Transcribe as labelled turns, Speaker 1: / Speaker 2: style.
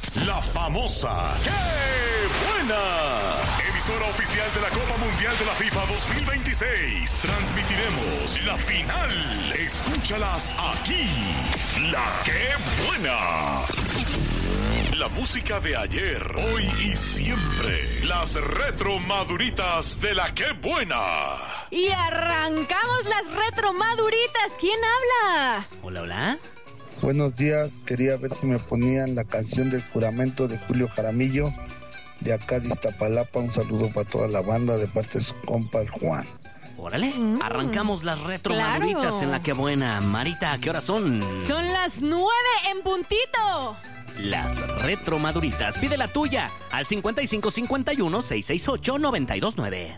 Speaker 1: la famosa ¡Qué buena! Emisora oficial de la Copa Mundial de la FIFA 2026. Transmitiremos la final. Escúchalas aquí. La ¡Qué buena! La música de ayer, hoy y siempre. Las retromaduritas de la ¡Qué buena!
Speaker 2: Y arrancamos las retromaduritas. ¿Quién habla?
Speaker 3: Hola, hola.
Speaker 4: Buenos días, quería ver si me ponían la canción del juramento de Julio Jaramillo, de acá de Iztapalapa. Un saludo para toda la banda de parte de su compa el Juan.
Speaker 3: Órale, arrancamos las retromaduritas en la ¡Qué buena! Marita, ¿qué horas son?
Speaker 2: Son las 9 en puntito.
Speaker 3: Las retromaduritas, pide la tuya al 5551-668-929.